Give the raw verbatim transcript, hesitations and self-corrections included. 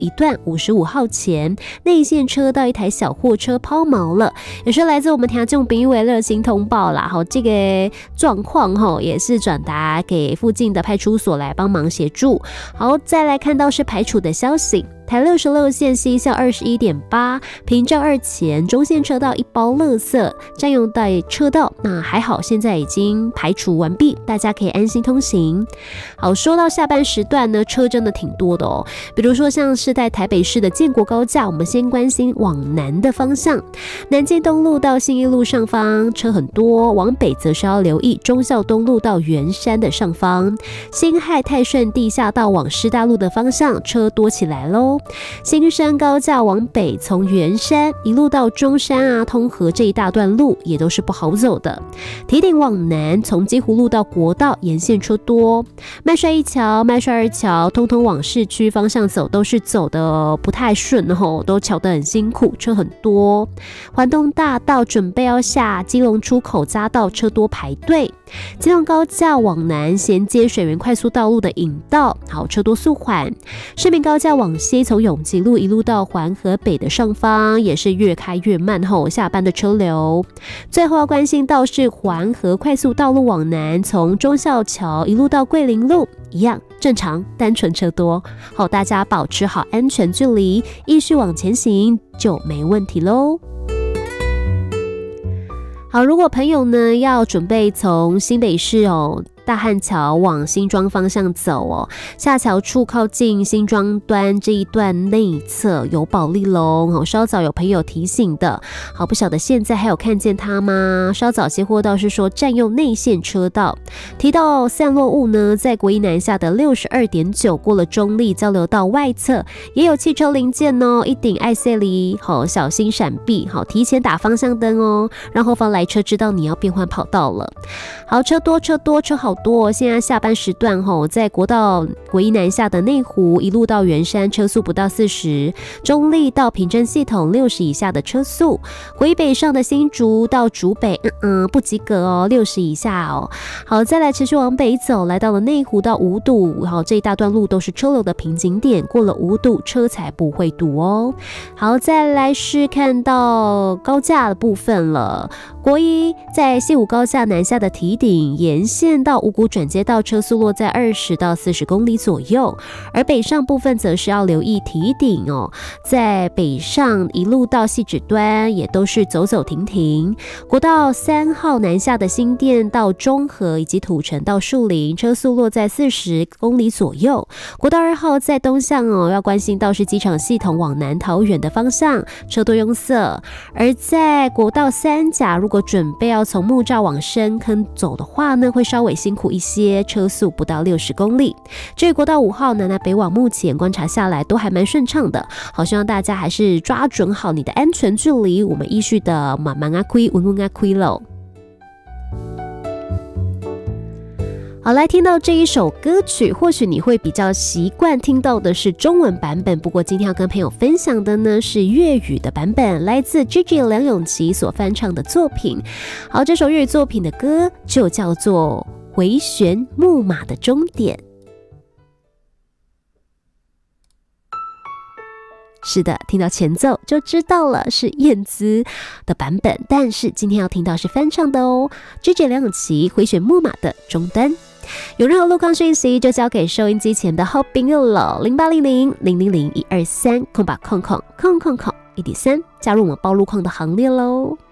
一段五十五号前，内线车道一台小货车抛锚了，也是来自我们听众朋友的热心通报啦。好，这个状况哈也是转达给附近的派出所来帮忙协助。好，再来看到是排除的消息。台六十六线西向 二十一点八 屏障二前中线车道一包垃圾占用在车道，那还好现在已经排除完毕，大家可以安心通行。好，说到下班时段呢，车真的挺多的哦，比如说像是在台北市的建国高架，我们先关心往南的方向，南京东路到信义路上方车很多，往北则是要留意忠孝东路到圆山的上方，辛亥泰顺地下道往师大路的方向车多起来咯。新山高架往北，从圆山一路到中山啊、通河这一大段路也都是不好走的。堤顶往南，从基湖路到国道沿线车多。麦帅一桥、麦帅二桥，通通往市区方向走，都是走的不太顺哦，都瞧得很辛苦，车很多。环东大道准备要下基隆出口匝道，车多排队。基隆高架往南衔接水源快速道路的引道，好，车多速缓。市民高架往西，从永吉路一路到环河北的上方，也是越开越慢后下班的车流。最后要关心到是环河快速道路往南，从忠孝桥一路到桂林路，一样正常，单纯车多。好，大家保持好安全距离，继续往前行就没问题喽。好，如果朋友呢要准备从新北市哦大汉桥往新庄方向走哦，下桥处靠近新庄端这一段内侧有保利龙哦，稍早有朋友提醒的，好，不晓得现在还有看见它吗？稍早接获到是说占用内线车道，提到散落物呢，在国一南下的 六十二点九 过了中立交流道外侧也有汽车零件哦，一顶爱塞离，好，小心闪避，好，提前打方向灯哦，让后方来车知道你要变换跑道了。好，车多车多车好多，现在下班时段吼，在国道国一南下的内湖一路到圆山车速不到四十，中立到平镇系统六十以下的车速，国一北上的新竹到竹北嗯嗯不及格哦，六十以下哦。好，再来持续往北走，来到了内湖到五堵，好，这一大段路都是车流的瓶颈点，过了五堵车才不会堵哦。好，再来是看到高架的部分了，国一在西湖高架南下的堤顶沿线到五股转接道车速落在二十到四十公里左右，而北上部分则是要留意堤顶哦，在北上一路到汐止端也都是走走停停。国道三号南下的新店到中和以及土城到树林车速落在四十公里左右。国道二号在东向哦，要关心到是机场系统往南桃园的方向车多拥塞，而在国道三甲如果准备要从木栅往深坑走的话呢，会稍微辛苦一些，车速不到六十公里。至于国道五号南来北往，目前观察下来都还蛮顺畅的，好，希望大家还是抓准好你的安全距离，我们依序的慢慢啊开，稳稳啊开喽。好，来听到这一首歌曲，或许你会比较习惯听到的是中文版本，不过今天要跟朋友分享的呢是粤语的版本，来自 Gigi 梁咏琪所翻唱的作品。好，这首粤语作品的歌就叫做《回旋木马的终点》。是的，听到前奏就知道了是燕姿的版本，但是今天要听到是翻唱的哦。Gigi 梁咏琪《回旋木马的终端》。有任何路况讯息就交给收音机前的好朋友了，零八零零零零零一二三空吧空空空空空一点三，加入我们报路况的行列喽。